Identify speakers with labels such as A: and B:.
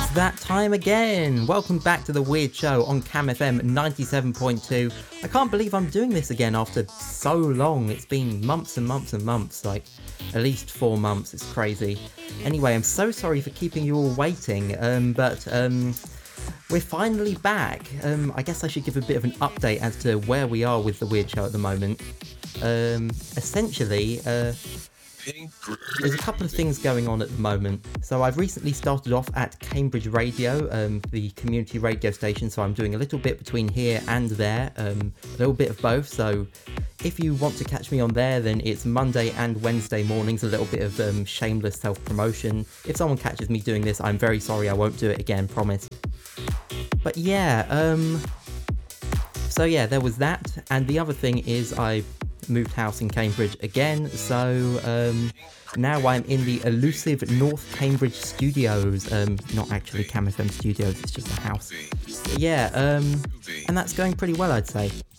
A: that time again. Welcome back to The Weird Show on Cam FM 97.2. I can't believe I'm doing this again after so long. It's been months and months and months, like at least 4 months. It's crazy. Anyway, I'm so sorry for keeping you all waiting, but we're finally back. I guess I should give a bit of an update as to where we are with The Weird Show at the moment. Essentially, there's a couple of things going on at the moment. So I've recently started off at Cambridge Radio, the community radio station, so I'm doing a little bit between here and there, a little bit of both. So if you want to catch me on there, then it's Monday and Wednesday mornings, a little bit of shameless self-promotion. If someone catches me doing this, I'm very sorry, I won't do it again, promise. But yeah, so yeah, there was that. And the other thing is I moved house in Cambridge again, so now I'm in the elusive North Cambridge studios, not actually Cam FM studios, it's just a house. But yeah, and that's going pretty well, I'd say.